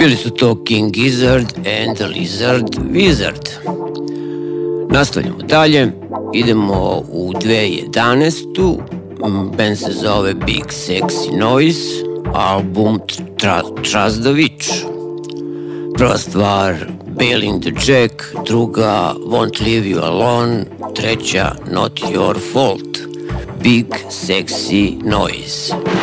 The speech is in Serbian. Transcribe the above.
Bili su to King Gizzard and the Lizard Wizard. Nastavljamo dalje, idemo u 2011. Band se zove Big Sexy Noise, album Trust the Witch. Prva stvar Bailing the Jack, druga Won't Leave You Alone, treća Not Your Fault. Big Sexy Noise.